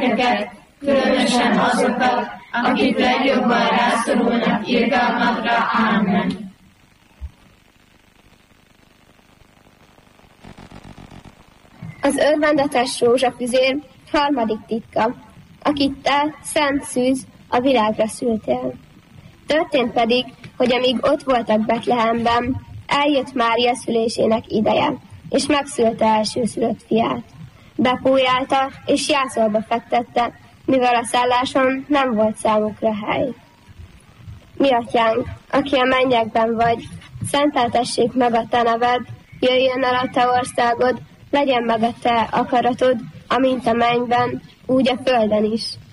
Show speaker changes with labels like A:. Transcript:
A: gyermekeket, különösen azokat, akik legjobban rászorulnak irgalmadra. Ámen.
B: Az örvendetes rózsafüzér harmadik titka, akit te, szent szűz, a világra szültél. Történt pedig, hogy amíg ott voltak Betlehemben, eljött Mária szülésének ideje, és megszülte elsőszülött fiát. Bepójálta, és jászolba fektette, mivel a szálláson nem volt számukra hely. Mi atyánk, aki a mennyekben vagy, szenteltessék meg a te neved, jöjjön el a te országod, legyen meg a te akaratod, amint a mennyben, úgy a földön is.